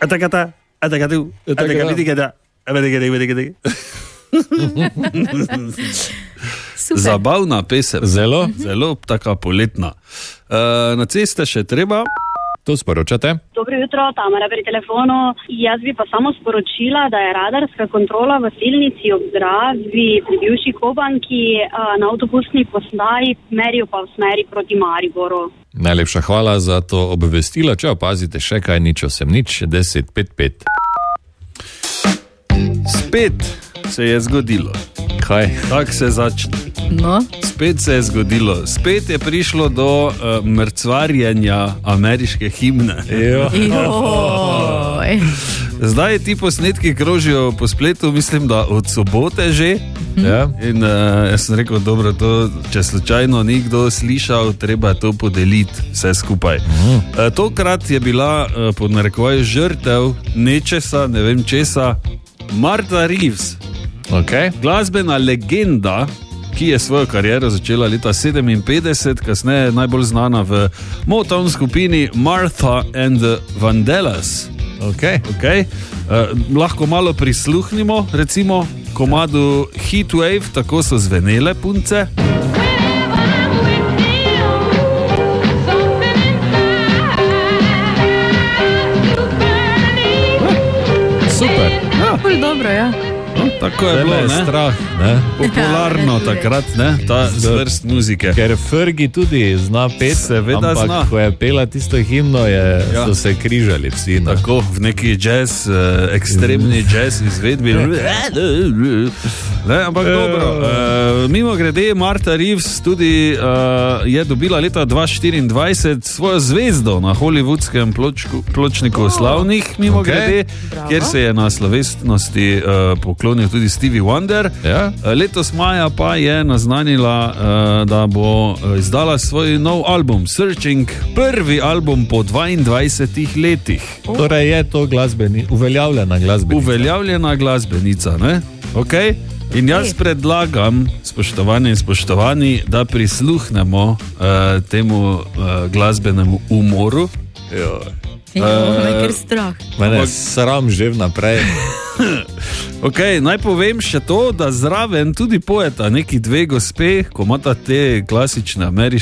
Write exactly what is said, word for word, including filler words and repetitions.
Atakata, atakatu, atakata, atakata. Zabavna pesem. Zelo, zelo taka poletna. Uh, na ceste še treba. To sporočate? Dobro jutro, Tamara pri telefonu. Jaz bi pa samo sporočila, da je radarska kontrola v Silnici ob Dravi pri bivši Kobanki na avtobusni postaji, merijo pa v smeri proti Mariboru. Najlepša hvala za to obvestilo. Če opazite še kaj, nič osem nič, deset pet pet. Spet se je zgodilo. Kaj? Tak se začne. No. Spet se je zgodilo. Spet je prišlo do uh, mrcvarjenja ameriške himne. Zdaj ti posnetki krožijo po spletu, mislim, da od sobote že. Ja. In uh, jaz sem rekel, dobro, to, če slučajno ni kdo slišal, treba to podeliti vse skupaj. Uh, tokrat je bila uh, pod narekovaju žrtev nečesa, ne vem česa, Martha Reeves. Okay. Glasbena legenda, ki je svojo kariero začela leta sedeminpetdeset, kasneje najbolj znana v Motown skupini Martha and the Vandellas. Okay. Okay. Uh, lahko malo prisluhnimo, recimo komadu Heatwave, tako so zvenele punce. Super. Ja. Dobro, ja. No, tako je bilo, je ne? Strah, ne? Popularno takrat, ne? Ta zvrst muzike. Ker Fergie tudi zna pet, seveda ampak zna. Ko je pela tisto himno, je, Ja. so se križali vsi. Ne? Tako, v neki jazz, uh, ekstremni jazz izvedbi. Ne, ampak dobro. Uh, mimo grede, Martha Reeves tudi uh, je dobila leta dva tisoč štiriindvajset svojo zvezdo na hollywoodskem pločku, pločniku slavnih, mimo Okay. grede, kjer se je na slovesnosti uh, poklonil tudi Stevie Wonder. Ja. Uh, letos maja pa je naznanila, uh, da bo uh, izdala svoj nov album Searching, prvi album po dvaindvajsetih letih. Torej je to glasbeni, uveljavljena glasbenica. Uveljavljena glasbenica, ne? Okay. In jaz predlagam, spoštovani in spoštovani, da prisluhnemo uh, temu uh, glasbenemu umoru. Jo. Jo, me je kar strah. Mene Ampak- sram že vnaprej. Okay, naj povem še to, da zraven tudi pojeta neki dve gospe, ko imata te klasične ameriške